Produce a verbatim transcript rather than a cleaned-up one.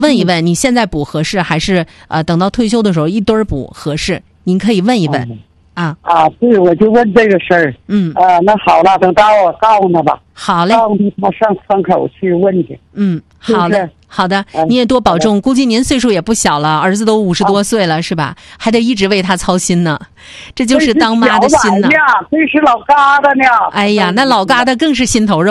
问一问，你现在补合适还是呃等到退休的时候一堆儿补合适？您可以问一问。 嗯啊啊，对，我就问这个事儿。 嗯啊，那好了，等到我告诉他吧。 好嘞， 告诉他，他上窗口去问去。 嗯，好的，好的， 嗯你也多保重。估计您岁数也不小了，儿子都五十多岁了，是吧？还得一直为他操心呢，这就是当妈的心呢。 这是老疙瘩呢。 哎呀，那老疙瘩更是心头肉。